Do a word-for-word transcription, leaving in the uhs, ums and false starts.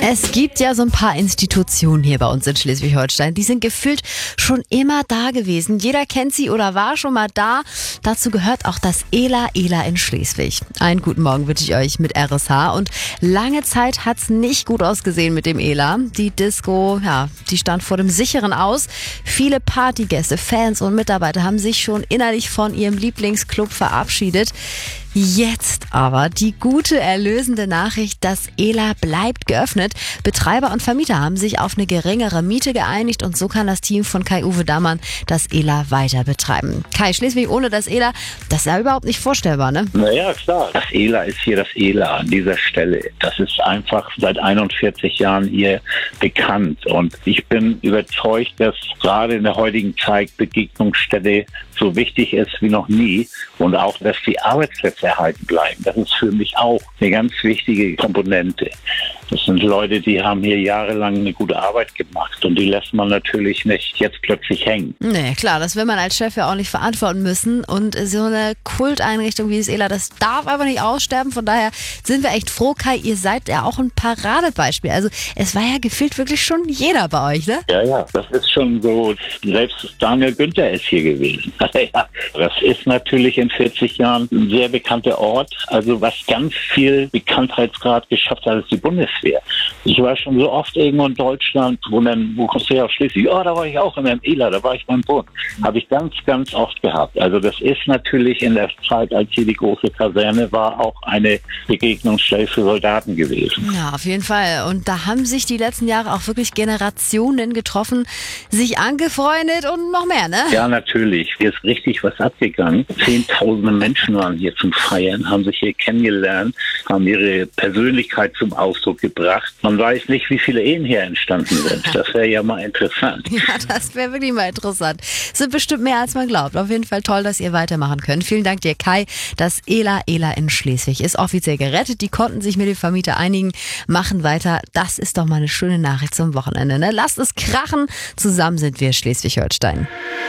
Es gibt ja so ein paar Institutionen hier bei uns in Schleswig-Holstein, die sind gefühlt schon immer da gewesen. Jeder kennt sie oder war schon mal da. Dazu gehört auch das Ela Ela in Schleswig. Einen guten Morgen wünsche ich euch mit R S H. Und lange Zeit hat's nicht gut ausgesehen mit dem Ela. Die Disco, ja, die stand vor dem sicheren Aus. Viele Partygäste, Fans und Mitarbeiter haben sich schon innerlich von ihrem Lieblingsclub verabschiedet. Jetzt aber die gute, erlösende Nachricht, das Ela bleibt geöffnet. Betreiber und Vermieter haben sich auf eine geringere Miete geeinigt und so kann das Team von Kai-Uwe Dammann das Ela weiter betreiben. Kai, Schleswig ohne das Ela, das ist ja überhaupt nicht vorstellbar, ne? Naja, klar. Das Ela ist hier das Ela an dieser Stelle. Das ist einfach seit einundvierzig Jahren hier bekannt und ich bin überzeugt, dass gerade in der heutigen Zeit Begegnungsstätte so wichtig ist wie noch nie und auch, dass die Arbeitsplätze erhalten bleiben. Das ist für mich auch eine ganz wichtige Komponente. Das sind Leute, die haben hier jahrelang eine gute Arbeit gemacht und die lässt man natürlich nicht jetzt plötzlich hängen. Nee, klar, das will man als Chef ja auch nicht verantworten müssen und so eine Kulteinrichtung wie das Ela, das darf aber nicht aussterben. Von daher sind wir echt froh, Kai, ihr seid ja auch ein Paradebeispiel. Also es war ja gefühlt wirklich schon jeder bei euch, ne? Ja, ja, das ist schon so, selbst Daniel Günther ist hier gewesen. Ja, das ist natürlich in vierzig Jahren ein sehr bekannter Ort, also was ganz viel Bekanntheitsgrad geschafft hat, ist die Bundeswehr. Ich war schon so oft irgendwo in Deutschland, wo dann, wo kommst du her aus Schleswig? Ja, da war ich auch in meinem Ela, da war ich beim Bund. Habe ich ganz, ganz oft gehabt. Also das ist natürlich in der Zeit, als hier die große Kaserne war, auch eine Begegnungsstelle für Soldaten gewesen. Ja, auf jeden Fall. Und da haben sich die letzten Jahre auch wirklich Generationen getroffen, sich angefreundet und noch mehr, ne? Ja, natürlich. Hier ist richtig was abgegangen. Zehntausende Menschen waren hier zum Feiern, haben sich hier kennengelernt, haben ihre Persönlichkeit zum Ausdruck gebracht. Man weiß nicht, wie viele Ehen hier entstanden sind. Das wäre ja mal interessant. Ja, das wäre wirklich mal interessant. Es sind bestimmt mehr, als man glaubt. Auf jeden Fall toll, dass ihr weitermachen könnt. Vielen Dank dir, Kai. Das Ela Ela in Schleswig ist offiziell gerettet. Die konnten sich mit dem Vermieter einigen, machen weiter. Das ist doch mal eine schöne Nachricht zum Wochenende, ne? Lasst es krachen. Zusammen sind wir Schleswig-Holstein.